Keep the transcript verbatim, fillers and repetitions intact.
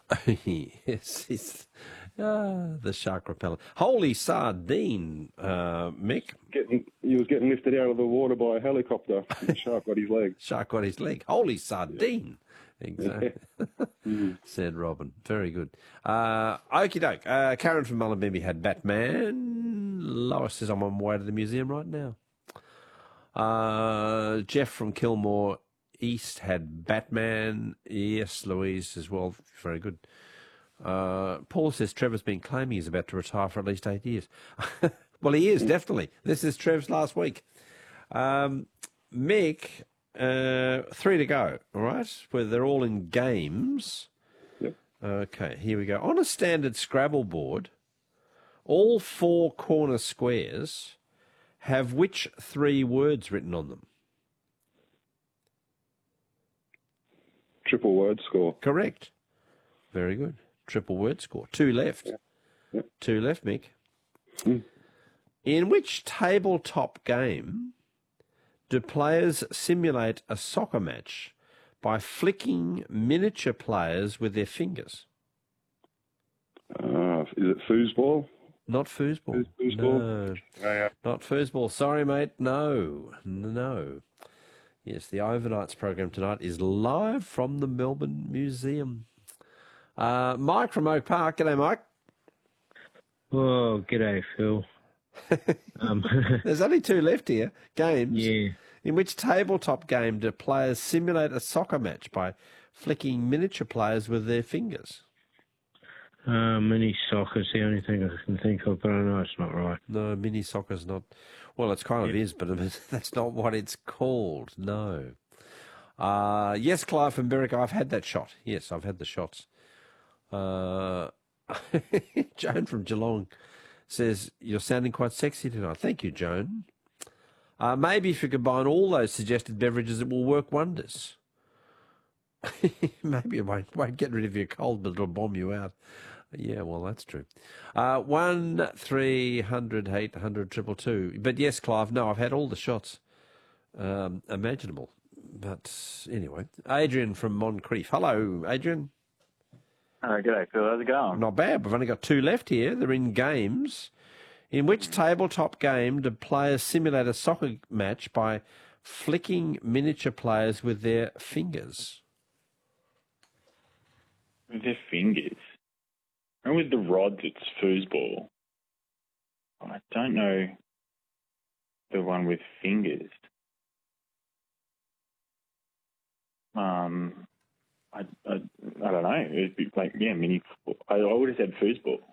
Yes, it's ah, the shark repellent. Holy sardine, uh, Mick. Getting, he was getting lifted out of the water by a helicopter. And the shark got his leg. Shark got his leg. Holy sardine. Exactly. Mm. Said Robin. Very good. Uh, okie doke. Uh, Karen from Mullumbimby had Batman. Lois says, I'm on my way to the museum right now. Uh, Jeff from Kilmore East had Batman. Yes, Louise as well. Very good. Uh, Paul says Trevor's been claiming he's about to retire for at least eight years. Well, he is, definitely. This is Trev's last week. Um, Mick, uh, three to go, all right? Where they're all in games. Yep. Okay, here we go. On a standard Scrabble board, all four corner squares have which three words written on them? Triple word score. Correct. Very good. Triple word score. Two left. Yeah. Yeah. Two left, Mick. Mm. In which tabletop game do players simulate a soccer match by flicking miniature players with their fingers? Uh, is it foosball? Not foosball. Foosball? No. Yeah, yeah. Not foosball. Sorry, mate. No. No. Yes, the Overnights program tonight is live from the Melbourne Museum. Uh, Mike from Oak Park. G'day, Mike. Oh, g'day, Phil. um, There's only two left here. Games. yeah. In which tabletop game do players simulate a soccer match by flicking miniature players with their fingers? Uh, mini soccer's the only thing I can think of, but I know it's not right. No, mini soccer's not. Well, it's kind of Yeah. is, but that's not what it's called. No. Uh, yes, Clive from Berwick, I've had that shot. Yes, I've had the shots. Uh, Joan from Geelong says, you're sounding quite sexy tonight. Thank you, Joan. Uh, maybe if you combine all those suggested beverages, it will work wonders. Maybe it won't, won't get rid of your cold, but it'll bomb you out. Yeah, well, that's true. Uh, one, three hundred, eight hundred, triple two. But yes, Clive, no, I've had all the shots um, imaginable. But anyway, Adrian from Moncrief. Hello, Adrian. Uh, g'day, Phil. How's it going? Not bad. We've only got two left here. They're in games. In which tabletop game do players simulate a soccer match by flicking miniature players with their fingers? With their fingers. And with the rods, it's foosball. I don't know the one with fingers. Um, I, I, I don't know. It'd be like, yeah, mini. I, I would have said foosball.